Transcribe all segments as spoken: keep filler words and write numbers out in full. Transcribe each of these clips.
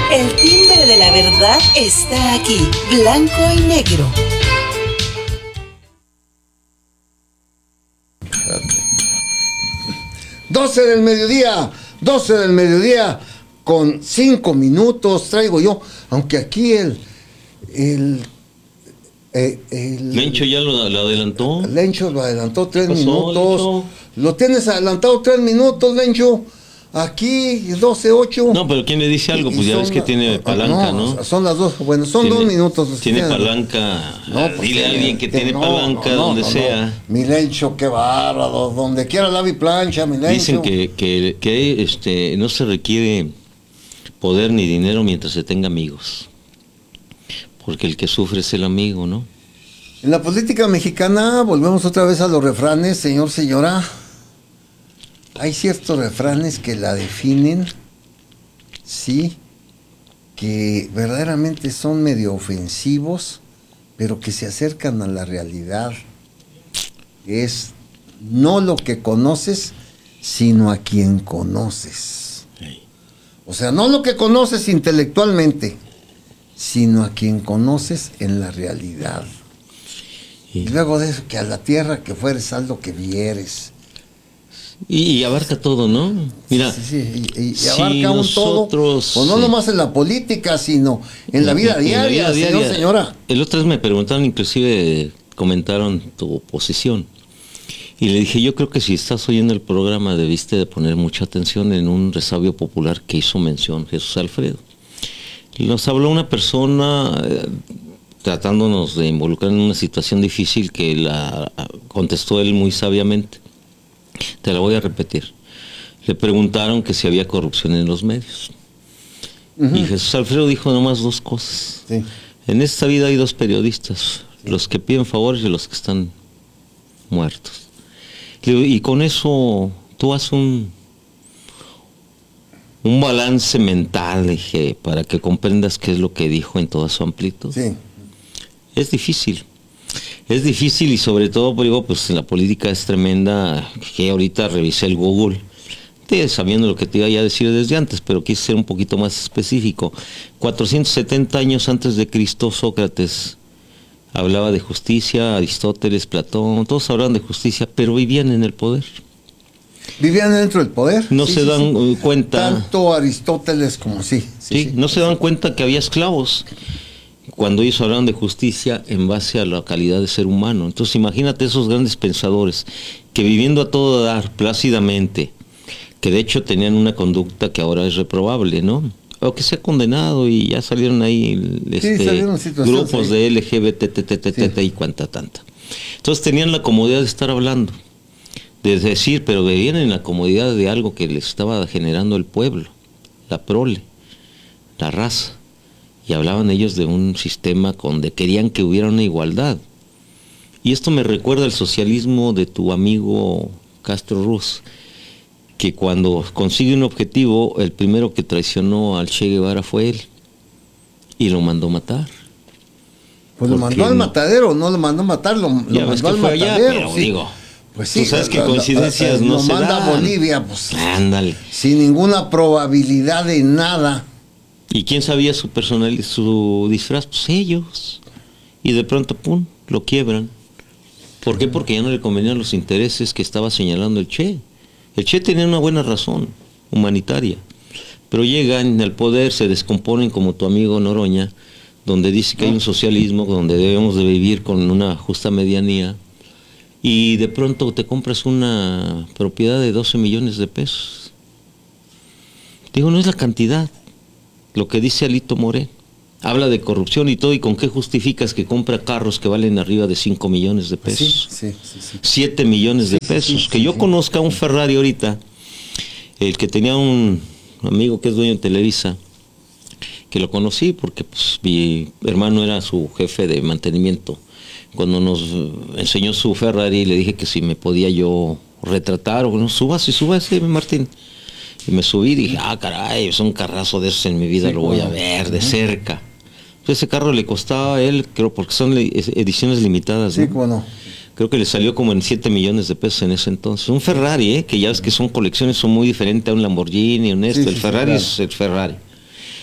El timbre de la verdad está aquí, blanco y negro. doce del mediodía, doce del mediodía, con cinco minutos traigo yo, aunque aquí el... el Eh, el, Lencho ya lo, lo adelantó. Lencho lo adelantó tres pasó, minutos. Lencho? Lo tienes adelantado tres minutos, Lencho. Aquí doce ocho. No, pero ¿quién le dice algo? Pues ya ves que tiene palanca, ¿no? ¿no? Son las dos. Bueno, son tiene, dos minutos. Tiene palanca. No, pues dile a alguien que, que tiene no, palanca no, no, donde no, sea. No. Mi Lencho, qué bárbaro. Donde quiera lave y plancha, mi Lencho. Dicen que, que, que este, no se requiere poder ni dinero mientras se tenga amigos. Porque el que sufre es el amigo, ¿no? En la política mexicana, volvemos otra vez a los refranes, señor, señora. Hay ciertos refranes que la definen, sí, que verdaderamente son medio ofensivos, pero que se acercan a la realidad. Es no lo que conoces, sino a quien conoces. O sea, no lo que conoces intelectualmente, sino a quien conoces en la realidad. Sí. Y luego de eso, que a la tierra que fueres, haz lo que vieres. Y, y abarca todo, ¿no? Mira, sí, sí, y, y, y si abarca un todo, o no sí. nomás en la política, sino en la vida en, diaria, en la vida señor, diaria. Señora. El otro día me preguntaron, inclusive comentaron tu posición. Y le dije, yo creo que si estás oyendo el programa debiste de poner mucha atención en un resabio popular que hizo mención Jesús Alfredo. Nos habló una persona eh, tratándonos de involucrar en una situación difícil que la contestó él muy sabiamente. Te la voy a repetir. Le preguntaron que si había corrupción en los medios. Uh-huh. Y Jesús Alfredo dijo nomás dos cosas. Sí. En esta vida hay dos periodistas, sí. Los que piden favores y los que están muertos. Y, y con eso tú haces un, un balance mental, dije, para que comprendas qué es lo que dijo en toda su amplitud. Sí. Es difícil. Es difícil y sobre todo, digo, pues en la política es tremenda, que ahorita revisé el Google, sabiendo lo que te iba a decir desde antes, pero quise ser un poquito más específico. cuatrocientos setenta años antes de Cristo, Sócrates hablaba de justicia, Aristóteles, Platón, todos hablaban de justicia, pero vivían en el poder. ¿Vivían dentro del poder? No sí, se sí, dan sí. cuenta. Tanto Aristóteles como sí. Sí, sí, no se dan cuenta que había esclavos cuando ellos hablaban de justicia en base a la calidad de ser humano. Entonces imagínate esos grandes pensadores que viviendo a todo dar plácidamente, que de hecho tenían una conducta que ahora es reprobable, ¿no? O que se ha condenado y ya salieron ahí este, sí, salieron grupos sí. de L G B T, T, T, T, T, sí. y cuanta tanta. Entonces tenían la comodidad de estar hablando, de decir, pero vivían en la comodidad de algo que les estaba generando el pueblo, la prole, la raza. Y hablaban ellos de un sistema donde querían que hubiera una igualdad. Y esto me recuerda al socialismo de tu amigo Castro Ruz, que cuando consigue un objetivo, el primero que traicionó al Che Guevara fue él, y lo mandó matar. Pues lo mandó al matadero, no lo mandó a matar, lo, lo mandó al matadero. Allá, pero, sí. Digo, pues sí, tú sabes que lo, coincidencias lo, no lo se manda dan. a Bolivia, pues, ándale, sin ninguna probabilidad de nada. ¿Y quién sabía su personalidad, su disfraz? Pues ellos. Y de pronto, pum, lo quiebran. ¿Por qué? Porque ya no le convenían los intereses que estaba señalando el Che. El Che tenía una buena razón humanitaria, pero llegan al poder, se descomponen como tu amigo Noroña, donde dice que hay un socialismo, donde debemos de vivir con una justa medianía, y de pronto te compras una propiedad de doce millones de pesos. Digo, no es la cantidad. Lo que dice Alito Moreno, habla de corrupción y todo, y con qué justificas que compra carros que valen arriba de cinco millones de pesos, sí, sí, sí. siete millones sí, de pesos, sí, sí, que sí, yo sí. conozca un Ferrari ahorita, el que tenía un amigo que es dueño de Televisa, que lo conocí porque pues, mi hermano era su jefe de mantenimiento. Cuando nos enseñó su Ferrari, le dije que si me podía yo retratar, o no, súbase, súbase, Martín. Y me subí y dije, ah, caray, es un carrazo de esos en mi vida, sí, lo voy bueno. a ver de uh-huh. cerca. Entonces ese carro le costaba a él, creo, porque son ediciones limitadas, sí, ¿no? bueno. Creo que le salió como en siete millones de pesos en ese entonces. Un Ferrari, ¿eh? Que ya ves que son colecciones, son muy diferentes a un Lamborghini, un esto. Sí, el sí, Ferrari sí, claro. es el Ferrari.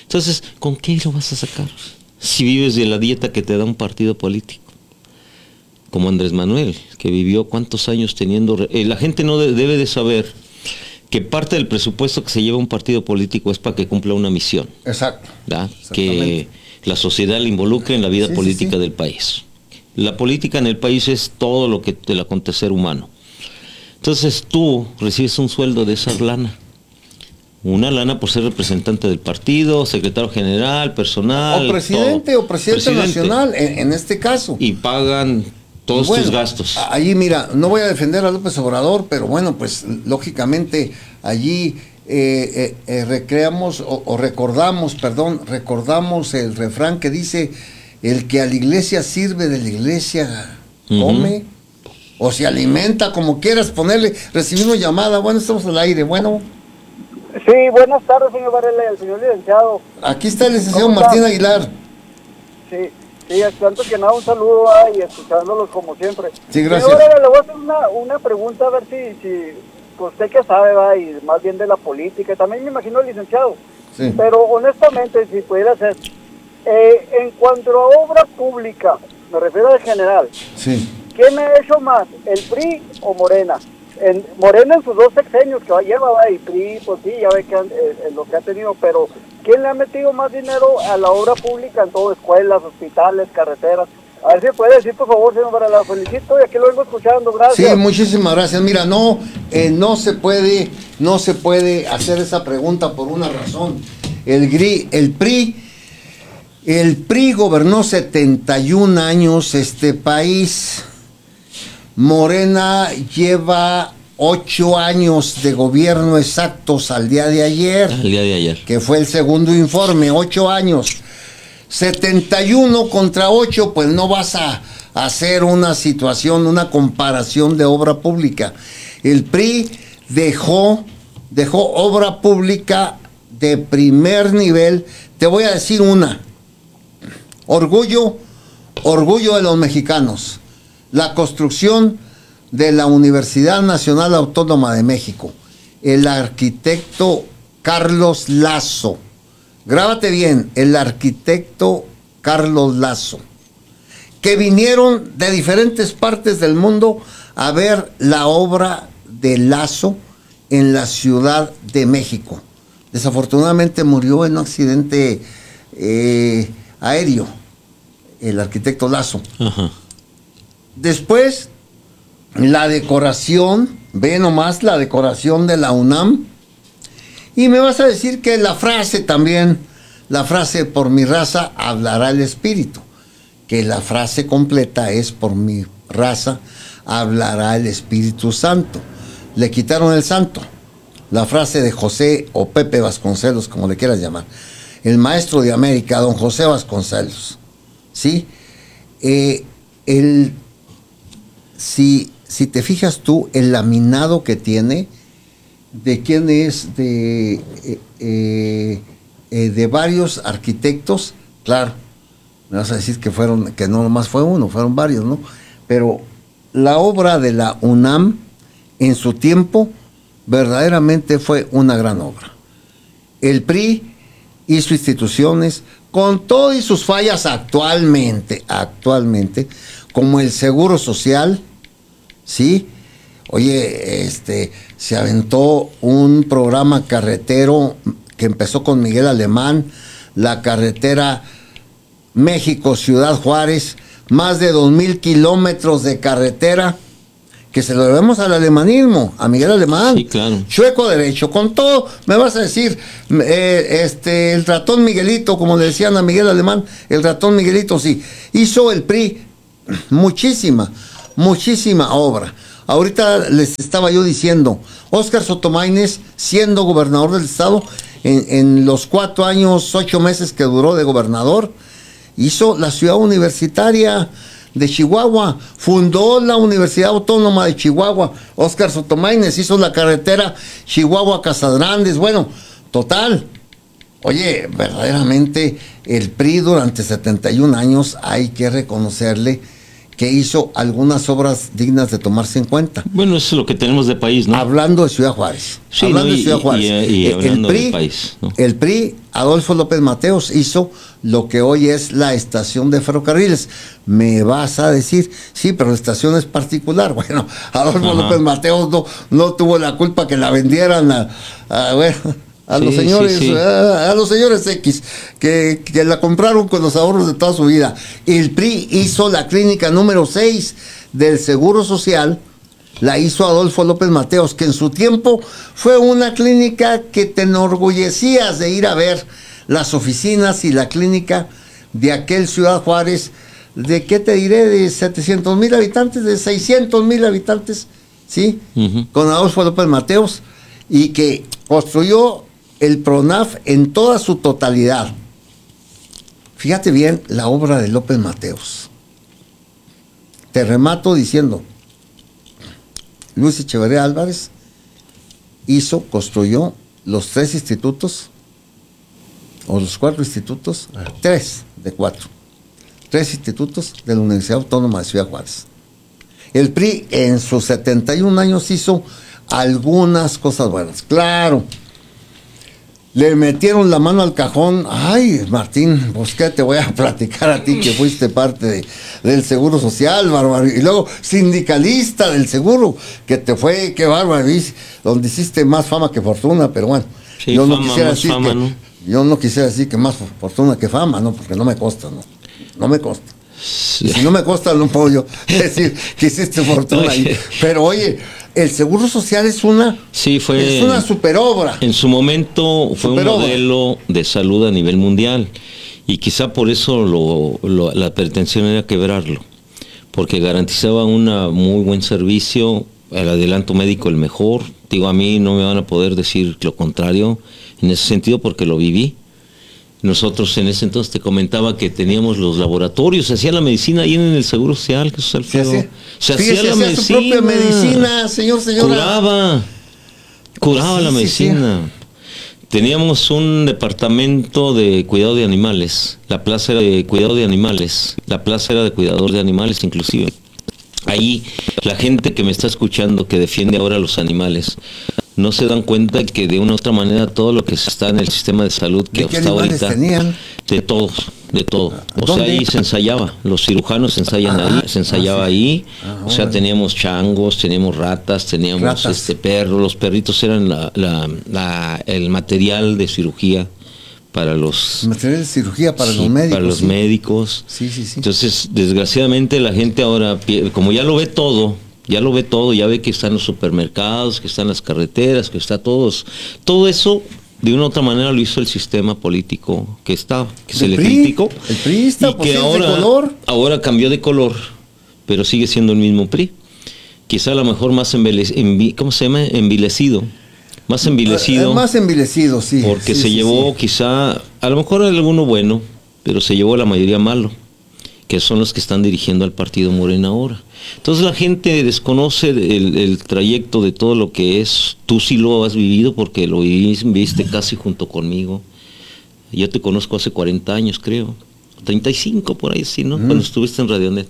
Entonces, ¿con qué lo vas a sacar? Si vives de la dieta que te da un partido político. Como Andrés Manuel, que vivió cuántos años teniendo... Eh, la gente no de, debe de saber que parte del presupuesto que se lleva un partido político es para que cumpla una misión. Exacto. ¿Verdad? Que la sociedad le involucre en la vida sí, política sí, sí. del país. La política en el país es todo lo que del acontecer humano. Entonces tú recibes un sueldo de esa lana. Una lana por ser representante del partido, secretario general, personal. O presidente todo. o presidente, presidente. nacional, en, en este caso. Y pagan todos bueno, tus gastos. Allí, mira, no voy a defender a López Obrador, pero bueno, pues lógicamente allí eh, eh, eh, recreamos o, o recordamos, perdón, recordamos el refrán que dice: el que a la iglesia sirve, de la iglesia come, uh-huh. o se alimenta, como quieras ponerle. Recibimos llamada, bueno, estamos al aire, bueno. Sí, buenas tardes, señor Varela, el señor licenciado. Aquí está el licenciado Martín Aguilar. Sí, sí, antes que nada un saludo ah, y escuchándolos como siempre. Sí, gracias. Señor Varela, le voy a hacer una, una pregunta a ver si, si pues usted que sabe, va, y más bien de la política, también me imagino el licenciado. Sí. Pero honestamente, si pudiera ser, eh, en cuanto a obra pública, me refiero al general, sí. ¿quién ha hecho más, el P R I o Morena? En Morena en sus dos sexenios que lleva, va, y P R I, pues sí, ya ve que han, eh, lo que ha tenido, pero ¿quién le ha metido más dinero a la obra pública en todo, escuelas, hospitales, carreteras? A ver si puede decir, por favor, señor Varela, felicito y aquí lo vengo escuchando, gracias. Sí, muchísimas gracias. Mira, no, eh, no se puede, no se puede hacer esa pregunta por una razón. El, gri, el P R I, el P R I gobernó setenta y un años este país. Morena lleva ocho años de gobierno exactos al día de ayer. Al día de ayer. Que fue el segundo informe, ocho años. setenta y uno contra ocho, pues no vas a hacer una situación, una comparación de obra pública. El P R I dejó, dejó obra pública de primer nivel. Te voy a decir una. Orgullo, orgullo de los mexicanos. La construcción de la Universidad Nacional Autónoma de México. El arquitecto Carlos Lazo. Grábate bien, el arquitecto Carlos Lazo. Que vinieron de diferentes partes del mundo a ver la obra de Lazo en la Ciudad de México. Desafortunadamente murió en un accidente eh, aéreo, el arquitecto Lazo. Ajá. Después, la decoración, ve nomás la decoración de la UNAM. Y me vas a decir que la frase también, la frase por mi raza hablará el espíritu. Que la frase completa es por mi raza hablará el Espíritu Santo. Le quitaron el santo. La frase de José o Pepe Vasconcelos, como le quieras llamar. El maestro de América, don José Vasconcelos. ¿Sí? Eh, el... Si, si te fijas tú, el laminado que tiene, ¿de quién es? De, eh, eh, eh, de varios arquitectos, claro, me vas a decir que fueron, que no nomás fue uno, fueron varios, ¿no? Pero la obra de la UNAM, en su tiempo, verdaderamente fue una gran obra. El P R I hizo instituciones, con todo y sus fallas actualmente, actualmente, como el Seguro Social, ¿sí? Oye, este, se aventó un programa carretero que empezó con Miguel Alemán, la carretera México-Ciudad Juárez, más de dos mil kilómetros de carretera, que se lo debemos al alemanismo, a Miguel Alemán. Sí, claro. Chueco derecho, con todo, me vas a decir, eh, este, el ratón Miguelito, como le decían a Miguel Alemán, el ratón Miguelito, sí, hizo el P R I muchísima, muchísima obra. Ahorita les estaba yo diciendo, Óscar Sotomayor, siendo gobernador del estado, en, en los cuatro años, ocho meses que duró de gobernador, hizo la ciudad universitaria de Chihuahua, fundó la Universidad Autónoma de Chihuahua. Óscar Sotomayor hizo la carretera Chihuahua-Casagrandes. Bueno, total. Oye, verdaderamente el P R I durante setenta y un años hay que reconocerle que hizo algunas obras dignas de tomarse en cuenta. Bueno, eso es lo que tenemos de país, ¿no? Hablando de Ciudad Juárez. Sí, hablando ¿no? de Ciudad Y- Juárez. y- y El- hablando el P R I, del país, ¿no? El P R I, Adolfo López Mateos, hizo lo que hoy es la estación de ferrocarriles. Me vas a decir, sí, pero la estación es particular. Bueno, Adolfo Ajá. López Mateos no, no tuvo la culpa que la vendieran a, a, bueno, a los Sí, señores, sí, sí. A, a los señores X, que, que la compraron con los ahorros de toda su vida. El P R I hizo la clínica número seis del Seguro Social, la hizo Adolfo López Mateos, que en su tiempo fue una clínica que te enorgullecías de ir a ver las oficinas y la clínica de aquel Ciudad Juárez, de qué te diré, de setecientos mil habitantes, de seiscientos mil habitantes, ¿sí? Ujú. Con Adolfo López Mateos, y que construyó el PRONAF en toda su totalidad. Fíjate bien la obra de López Mateos. Te remato diciendo, Luis Echeverría Álvarez hizo, construyó los tres institutos, o los cuatro institutos, tres de cuatro, tres institutos de la Universidad Autónoma de Ciudad Juárez. El P R I en sus setenta y un años hizo algunas cosas buenas. Claro, le metieron la mano al cajón. Ay, Martín, pues qué te voy a platicar a ti que fuiste parte de, del Seguro Social, bárbaro. Y luego sindicalista del Seguro, que te fue, qué bárbaro, y donde hiciste más fama que fortuna, pero bueno. Sí, yo no fama, quisiera más decir fama, que, ¿no? yo no quisiera decir que más fortuna que fama, no, porque no me consta, no. No me consta. Y si no me consta, no puedo yo decir que hiciste fortuna ahí. Pero oye, el Seguro Social es una, Sí, fue. es una superobra. En su momento fue un Superobra. modelo de salud a nivel mundial y quizá por eso lo, lo- la pretensión era quebrarlo, porque garantizaba un muy buen servicio, el adelanto médico el mejor. Digo, a mí no me van a poder decir lo contrario en ese sentido porque lo viví. Nosotros en ese entonces te comentaba que teníamos los laboratorios, se hacía la medicina ahí en el Seguro Social, Jesús Se Alfredo. hace, Se fíjese, hacía la hacía medicina. su propia medicina, señor, señora. Curaba, curaba Sí, la sí, medicina. Teníamos un departamento de cuidado de animales. La plaza era de cuidado de animales. La plaza era de cuidador de animales, inclusive. Ahí la gente que me está escuchando, que defiende ahora a los animales, no se dan cuenta que de una u otra manera todo lo que se está en el sistema de salud que ¿De qué está animales ahorita, tenían? de todos, de todo. O ¿Dónde? sea, ahí se ensayaba, los cirujanos se ensayan Ah, ahí, se ensayaba ah, sí. ahí. Ah, O sea, órale. teníamos changos, teníamos ratas, teníamos Ratas. este perros, los perritos eran la, la- la- el material de cirugía para los Material de cirugía para sí, los médicos. para los sí. médicos. Sí, sí, sí. Entonces, desgraciadamente la gente ahora, pi- como ya lo ve todo, ya lo ve todo, ya ve que están los supermercados, que están las carreteras, que está todos, todo eso de una u otra manera lo hizo el sistema político que está, que se ¿El le P R I? criticó. ¿El priista? y Pues que sí, es de ahora, color. ahora cambió de color, pero sigue siendo el mismo P R I. Quizá a lo mejor más envele- envi- ¿cómo se llama? Envilecido. Más envilecido. Eh, Más envilecido, sí. Porque sí, se sí, llevó sí. quizá, a lo mejor alguno bueno, pero se llevó la mayoría malo, que son los que están dirigiendo al partido Morena ahora. Entonces la gente desconoce el, el trayecto de todo lo que es. Tú sí lo has vivido porque lo vivís- viste casi junto conmigo. Yo te conozco hace cuarenta años, creo. treinta y cinco por ahí, sí, ¿no? Mm. Cuando estuviste en Radionet.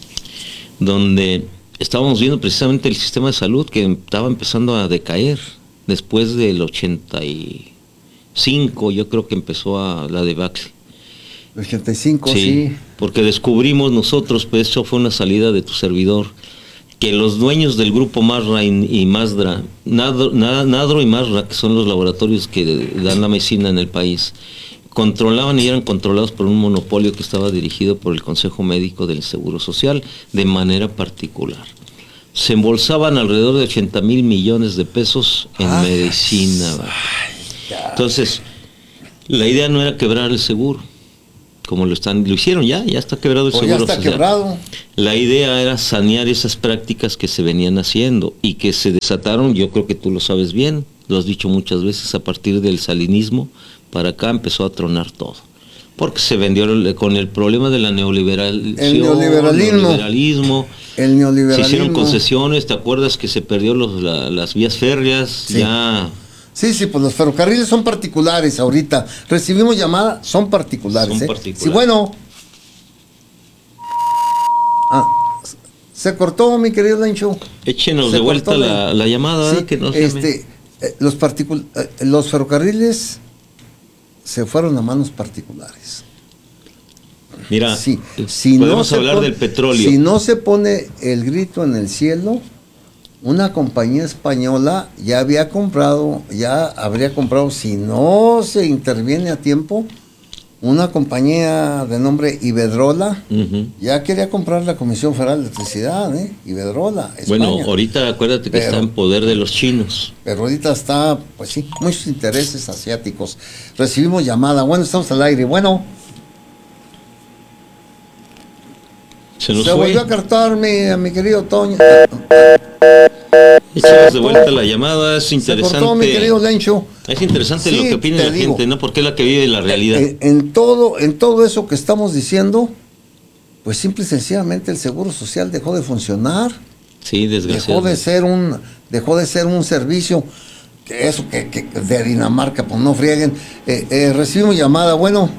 Donde estábamos viendo precisamente el sistema de salud que estaba empezando a decaer. Después del ochenta y cinco, yo creo que empezó a la debacle. El ochenta y cinco, sí. Porque descubrimos nosotros, pues eso fue una salida de tu servidor, que los dueños del grupo Marra y, y Masdra, Nadro, Na- Nadro y Marra, que son los laboratorios que dan la medicina en el país, controlaban y eran controlados por un monopolio que estaba dirigido por el Consejo Médico del Seguro Social de manera particular. Se embolsaban alrededor de ochenta mil millones de pesos en Ay, medicina. ¿va? Entonces, la idea no era quebrar el seguro, como lo están, lo hicieron ya, ya está quebrado el O ya seguro está social. quebrado. La idea era sanear esas prácticas que se venían haciendo y que se desataron, yo creo que tú lo sabes bien, lo has dicho muchas veces, a partir del salinismo, para acá empezó a tronar todo. Porque se vendió el- con el problema de la neoliberalización, El neoliberalismo. neoliberalismo, El se neoliberalismo. hicieron concesiones, ¿te acuerdas que se perdió los, la- las vías férreas? Sí. Ya Sí, sí, pues los ferrocarriles son particulares ahorita. Recibimos llamada, son particulares. Son ¿eh? particulares. Sí, bueno. Ah, Se cortó, mi querido Lencho. Échenos Se de vuelta cortó la, la llamada, Sí, que no se este, eh, los, particul eh, los ferrocarriles se fueron a manos particulares. me... Mira, Sí, eh, si no podemos se hablar pone- del petróleo. Si no se pone el grito en el cielo, una compañía española ya había comprado, ya habría comprado, si no se interviene a tiempo, una compañía de nombre Iberdrola, Ujú. ya quería comprar la Comisión Federal de Electricidad, ¿eh? Iberdrola, España. Bueno, ahorita acuérdate que Pero- está en poder de los chinos. Pero ahorita está, pues sí, muchos intereses asiáticos. Recibimos llamada. Bueno, estamos al aire. Bueno, Se nos se fue. volvió a cartar mi, a mi querido Toño. Echamos de vuelta la llamada, es Se interesante. cortó mi querido Lencho. Es interesante Sí, lo que opina te la digo. gente, ¿no? Porque es la que vive la realidad. En, en todo, en todo eso que estamos diciendo, pues simple y sencillamente el Seguro Social dejó de funcionar. Sí, Dejó de desgraciadamente. ser un, dejó de ser un servicio que eso que, que de Dinamarca, pues no frieguen. Eh, eh, recibimos llamada. Bueno,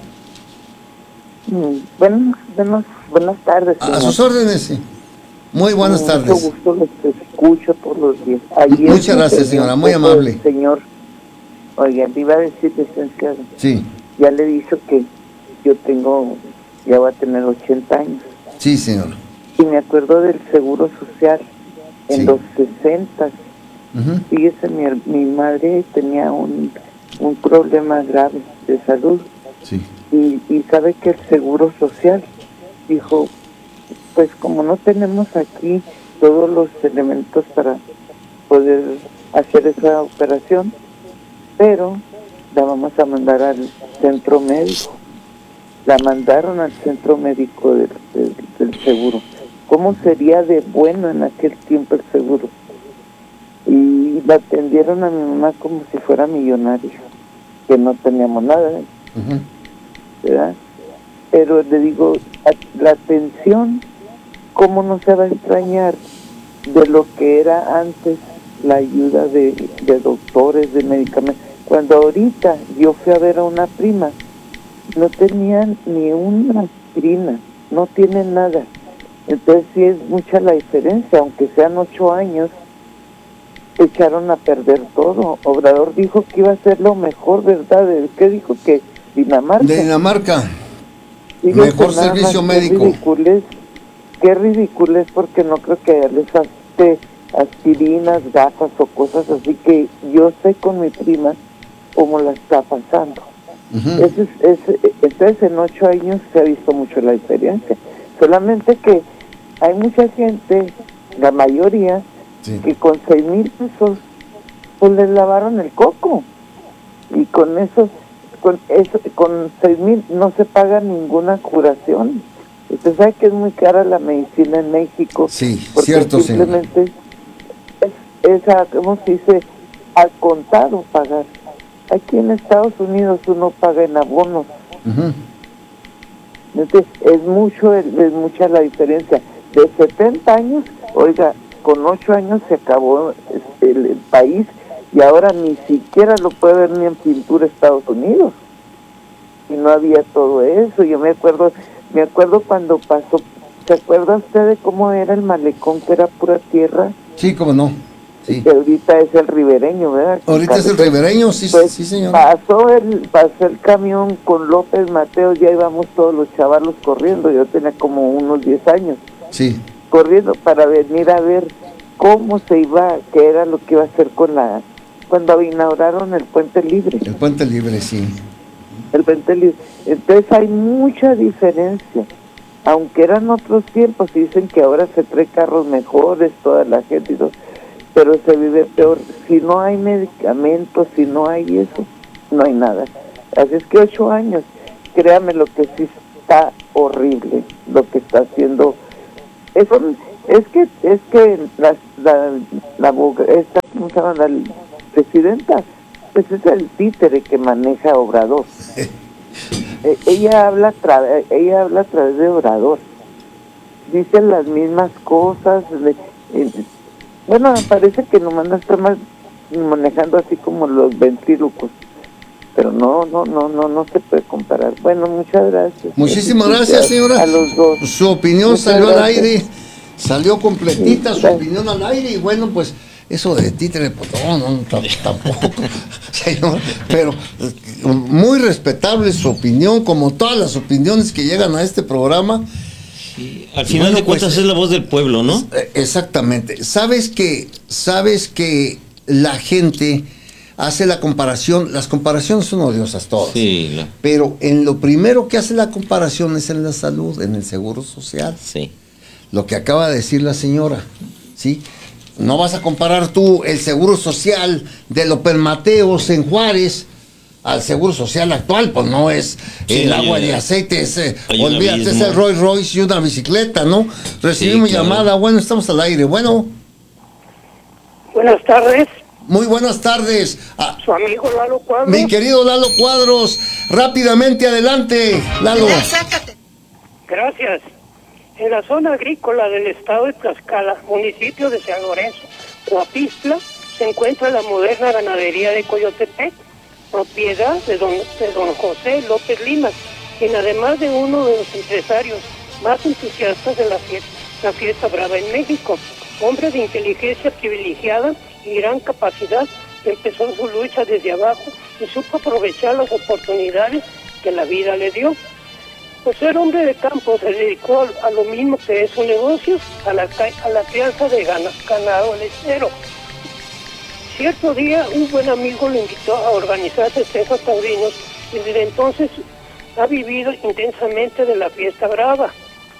Mm, Buenas, buenas, buenas tardes. a, a señor. sus órdenes. Sí. Muy buenas Mm, tardes. Mucho gusto, les escucho todos los días. Ayer Muchas me gracias, enteré señora, un muy poco amable. del Señor, oiga, le iba a decir, licenciado, Sí, ya le he dicho que yo tengo, ya voy a tener ochenta años. sí, señora. Y me acuerdo del Seguro Social en Sí. los sesenta. Ujú. Fíjese, mi, her- mi madre tenía un, un problema grave de salud. Sí. Y, y sabe que el Seguro Social dijo, pues como no tenemos aquí todos los elementos para poder hacer esa operación, pero la vamos a mandar al centro médico. La mandaron al centro médico del, del, del seguro. ¿Cómo sería de bueno en aquel tiempo el seguro? Y la atendieron a mi mamá como si fuera millonaria, que no teníamos nada, ¿eh? Ujú. ¿verdad? Pero le digo, a- la atención, ¿cómo no se va a extrañar de lo que era antes la ayuda de, de doctores, de medicamentos? Cuando ahorita yo fui a ver a una prima, no tenían ni una aspirina, no tienen nada. Entonces sí es mucha la diferencia, aunque sean ocho años, echaron a perder todo. Obrador dijo que iba a ser lo mejor, ¿verdad? ¿Qué dijo? Que Dinamarca. De Dinamarca. Fíjese Mejor nada servicio más, médico. Qué ridiculez, qué ridiculez, porque no creo que les hace aspirinas, gafas o cosas así, que yo sé con mi prima cómo la está pasando. Ujú. Ese es, ese- entonces en ocho años se ha visto mucho la diferencia. Solamente que hay mucha gente, la mayoría, Sí. que con seis mil pesos pues les lavaron el coco. Y con esos, con eso, con seis mil no se paga ninguna curación. Usted sabe que es muy cara la medicina en México. Sí, porque cierto, señora. simplemente es, es a, ¿cómo se dice? Al contado pagar. Aquí en Estados Unidos uno paga en abonos. Ujú. Entonces, es mucho, es mucha la diferencia. De setenta años, oiga, con ocho años se acabó este, el, el país y ahora ni siquiera lo puede ver ni en pintura Estados Unidos. Y no había todo eso. Yo me acuerdo, me acuerdo cuando pasó, ¿se acuerda usted de cómo era el malecón, que era pura tierra? Sí, cómo no. Sí. Que ahorita es el ribereño, ¿verdad? Ahorita es el Carretera. ribereño, sí, Pues, sí, señor. Pasó el, pasó el camión con López Mateos, ya íbamos todos los chavalos corriendo, yo tenía como unos diez años, Sí. corriendo para venir a ver cómo se iba, qué era lo que iba a hacer con la, cuando inauguraron el Puente Libre, El puente libre, sí. el Puente Libre. Entonces hay mucha diferencia, aunque eran otros tiempos, y dicen que ahora se trae carros mejores, toda la gente y todo, pero se vive peor. Si no hay medicamentos, si no hay eso, no hay nada. Así es que ocho años, créame, lo que sí está horrible, lo que está haciendo. Eso, es que es que la, la, la, aboga- esta, ¿cómo se llama? La presidenta, pues es el títere que maneja Obrador. Eh, ella habla a través, ella habla a través de Obrador. Dicen las mismas cosas. de- eh, bueno, parece que nomás no está más manejando así como los ventrílocos. Pero no, no, no, no, no se puede comparar. Bueno, muchas gracias. Muchísimas gracias, señora. A los dos. Su opinión Muchas salió al gracias. aire. Salió completita su Sí. opinión al aire y bueno, pues eso de títere, pues no, no, t- tampoco, señor, pero eh, muy respetable su opinión, como todas las opiniones que llegan a este programa. Al final Bueno, de cuentas pues, es la voz del pueblo, ¿no? Eh, Exactamente. Sabes que, sabes que la gente hace la comparación, las comparaciones son odiosas todas. Sí, la- Pero en lo primero que hace la comparación es en la salud, en el seguro social. sí. Lo que acaba de decir la señora, ¿sí? No vas a comparar tú el seguro social de López Mateos en Juárez al seguro social actual, pues no es Sí, el hay agua una- de aceite, es, eh, hay un olvídate, es abismo. el Rolls Royce y una bicicleta, ¿no? Recibimos Sí, claro. llamada, bueno, estamos al aire, bueno, Buenas tardes, muy buenas tardes, ah, su amigo Lalo Cuadros. mi querido Lalo Cuadros, rápidamente adelante, Lalo. Gracias. En la zona agrícola del estado de Tlaxcala, municipio de San Lorenzo, Coapistla, se encuentra la moderna ganadería de Coyotepec, propiedad de don, de don José López Limas, quien además de uno de los empresarios más entusiastas de la fiesta, la fiesta brava en México, hombre de inteligencia privilegiada y gran capacidad, que empezó su lucha desde abajo y supo aprovechar las oportunidades que la vida le dio. Por ser hombre de campo, se dedicó a, a lo mismo que es su negocio, a la, ca- a la crianza de gana- ganado lechero. Cierto día, un buen amigo lo invitó a organizar festejos taurinos y desde entonces ha vivido intensamente de la fiesta brava.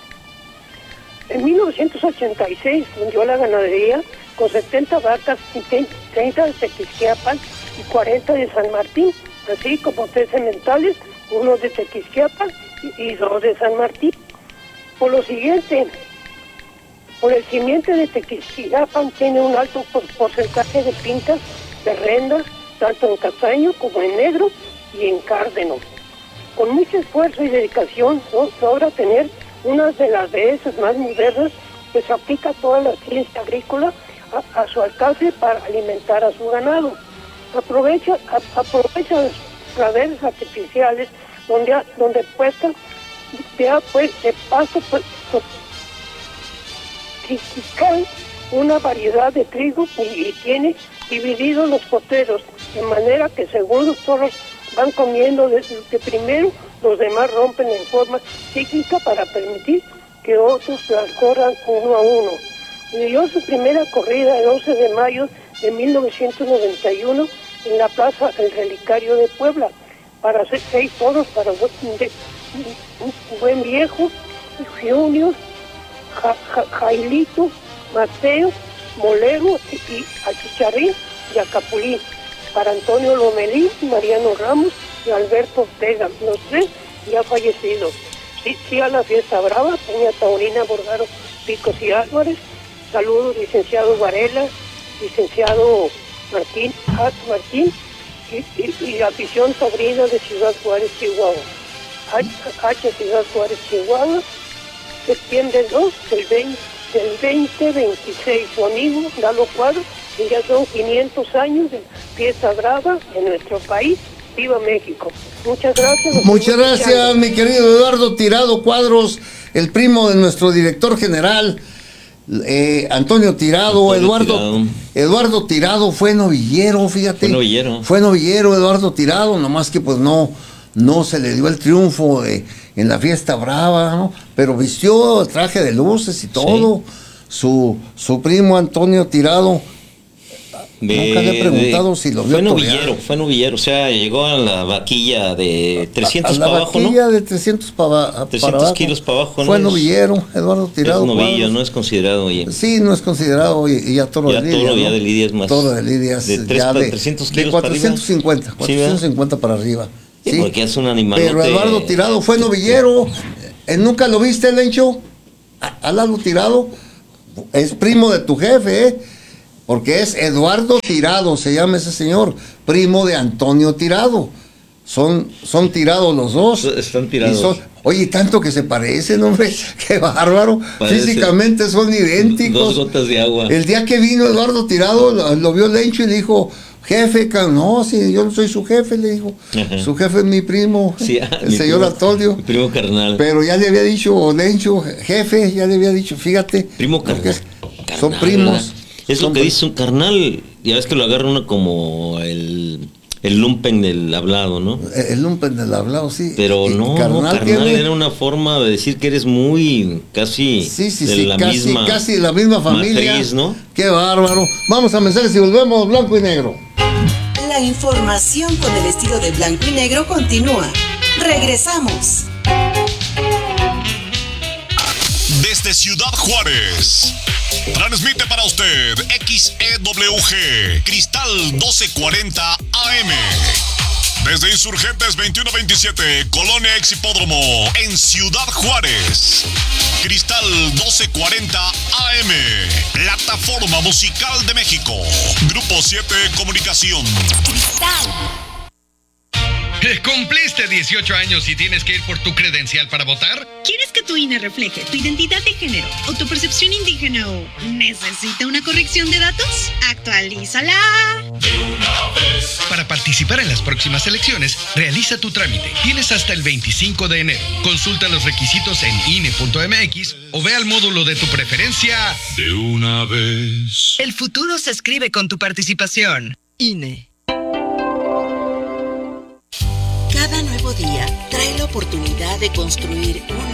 En mil novecientos ochenta y seis fundió la ganadería con setenta vacas y treinta de Tequisquiapan y cuarenta de San Martín, así como tres sementales, uno de Tequisquiapan y, y dos de San Martín. Por lo siguiente, por el simiente de Tequisquiapan tiene un alto por- porcentaje de pintas, de rendas, tanto en castaño como en negro y en cárdeno. Con mucho esfuerzo y dedicación lo- logra tener una de las dehesas más modernas que se aplica toda la ciencia agrícola a, a su alcance para alimentar a su ganado. Aprovecha, a- aprovecha las praderas artificiales donde, ha- donde puesta de, ha- pues, de pasto pues, pues, tristical, una variedad de trigo y, y tiene divididos los potreros de manera que según los toros van comiendo de, de primero, los demás rompen en forma cíclica para permitir que otros las corran uno a uno. Y dio su primera corrida el once de mayo de mil novecientos noventa y uno en la Plaza El Relicario de Puebla para hacer seis toros para buen, de, un buen viejo, Junior, Ja- Ja- Jailito, Mateo, Molero y, y a Chicharrín y a Capulín, para Antonio Lomelí, Mariano Ramos y Alberto Ortega, los tres ya fallecidos. Sí, sí a la fiesta brava, Peña Taurina, Borgaro, Picos y Álvarez. Saludos, licenciado Varela, licenciado Martín, Hat Martín y, y, y la afición taurina de Ciudad Juárez, Chihuahua. H, H Ciudad Juárez, Chihuahua, septiembre dos del veinte, del veinte veintiséis. Su amigo Lalo Cuadros, y ya son quinientos años de fiesta brava en nuestro país. ¡Viva México! Muchas gracias. los Muchas sigo gracias, escuchando. mi querido Eduardo Tirado Cuadros, el primo de nuestro director general, eh, Antonio Tirado. Antonio Eduardo Tirado. Eduardo Tirado fue novillero, fíjate. Fue novillero. Fue novillero Eduardo Tirado, nomás que pues no, no se le dio el triunfo de- en la fiesta brava, ¿no? Pero vistió traje de luces y todo. Su, su primo Antonio Tirado. De- Nunca le he preguntado de- si lo vio Fue torear. novillero, fue novillero. O sea, llegó a la vaquilla de trescientos a la para abajo, ¿no? vaquilla de trescientos para, trescientos abajo. kilos para abajo, ¿no? Fue Es- novillero, Eduardo Es Tirado. novillo, Cuadros. no es considerado, oye. Sí, no es considerado y, y ya toro Ya de lidia. toro, ¿no? ya de lidia es más. Toro de lidia es de tres ya pa- de, trescientos de kilos para cuatrocientos cincuenta, arriba. Sí, cuatrocientos cincuenta para arriba. Sí, ¿sí? porque es un animal. Pero Eduardo Tirado fue novillero. Eh, ¿Nunca lo viste, Lencho? A, a Lalo Tirado. Es primo de tu jefe, ¿eh? Porque es Eduardo Tirado, se llama ese señor, primo de Antonio Tirado. Son, son tirados los dos. Están tirados. Y son- oye, tanto que se parecen, hombre, qué bárbaro. Parecen. Físicamente son idénticos. Dos gotas de agua. El día que vino Eduardo Tirado, lo, lo vio Lencho y le dijo, jefe, ca- no, si yo no soy su jefe, le digo. Ajá. Su jefe es mi primo, Sí, ah, el mi señor primo- Antonio. mi primo carnal. Pero ya le había dicho Lencho, jefe, ya le había dicho, fíjate. Primo porque carnal. es- son Carnal, primos. ¿verdad? Es son lo que pri- dice un carnal. Ya ves que lo agarra uno como el, el lumpen del hablado, ¿no? El lumpen del hablado, sí. Pero Y no, carnal no, carnal tiene- era una forma de decir que eres muy casi Sí, sí, de sí, la casi, misma casi la misma familia. matriz, ¿no? Qué bárbaro. Vamos a mensajes y volvemos blanco y negro. La información con el estilo de blanco y negro continúa. Regresamos. Desde Ciudad Juárez, transmite para usted X E W G, Cristal doce cuarenta A M. Desde Insurgentes veintiuno veintisiete, Colonia Ex Hipódromo, en Ciudad Juárez. Cristal doce cuarenta A M, Plataforma Musical de México. Grupo siete Comunicación. ¿Cumpliste dieciocho años y tienes que ir por tu credencial para votar? ¿Quieres que tu I N E refleje tu identidad de género o tu percepción indígena o necesita una corrección de datos? ¡Actualízala! Para participar en las próximas elecciones, realiza tu trámite. Tienes hasta el veinticinco de enero. Consulta los requisitos en I N E punto M X o ve al módulo de tu preferencia. De una vez. El futuro se escribe con tu participación. I N E. Cada nuevo día trae la oportunidad de construir un